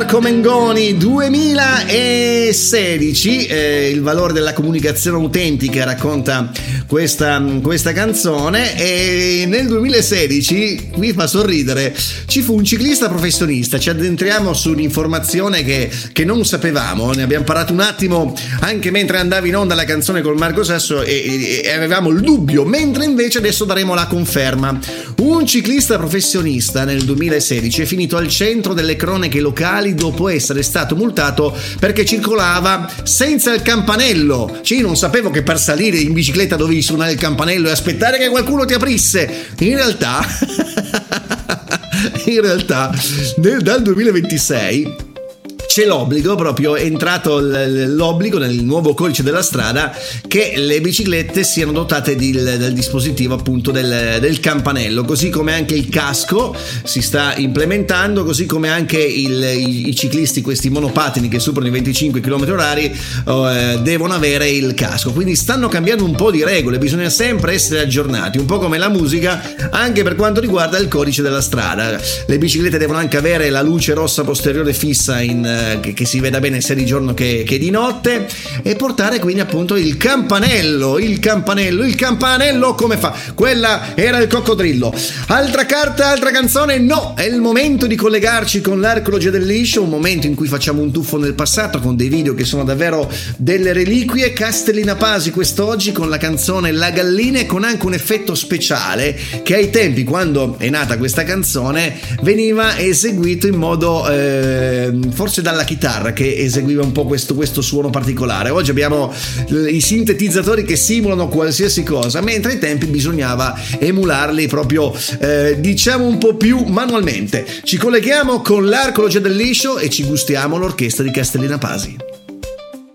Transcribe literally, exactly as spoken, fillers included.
Marco Mengoni, duemilasedici, eh, il valore della comunicazione autentica racconta questa, questa canzone. E nel duemilasedici, qui fa sorridere, ci fu un ciclista professionista. Ci addentriamo su un'informazione che, che non sapevamo, ne abbiamo parlato un attimo anche mentre andava in onda la canzone con Marco Sasso e, e avevamo il dubbio, mentre invece adesso daremo la conferma. Un ciclista professionista nel duemilasedici è finito al centro delle cronache locali dopo essere stato multato perché circolava senza il campanello. Cioè, io non sapevo che per salire in bicicletta dovevi suonare il campanello e aspettare che qualcuno ti aprisse. In realtà in realtà nel, dal duemilaventisei c'è l'obbligo, proprio è entrato l'obbligo nel nuovo codice della strada, che le biciclette siano dotate di, del dispositivo appunto del, del campanello, così come anche il casco si sta implementando, così come anche il, i, i ciclisti, questi monopatini che superano i venticinque chilometri orari eh, devono avere il casco. Quindi stanno cambiando un po' di regole, bisogna sempre essere aggiornati, un po' come la musica anche per quanto riguarda il codice della strada. Le biciclette devono anche avere la luce rossa posteriore fissa in Che, che si veda bene sia di giorno che, che di notte, e portare quindi appunto il campanello il campanello il campanello come fa? Quella era il coccodrillo. Altra carta, altra canzone? No, è il momento di collegarci con l'archeologia del liscio, un momento in cui facciamo un tuffo nel passato con dei video che sono davvero delle reliquie. Castellina Pasi quest'oggi con la canzone La Gallina, e con anche un effetto speciale che ai tempi, quando è nata questa canzone, veniva eseguito in modo eh, forse dalla chitarra, che eseguiva un po' questo, questo suono particolare. Oggi abbiamo i sintetizzatori che simulano qualsiasi cosa, mentre ai tempi bisognava emularli proprio eh, diciamo un po' più manualmente. Ci colleghiamo con l'archeologia del liscio e ci gustiamo l'orchestra di Castellina Pasi.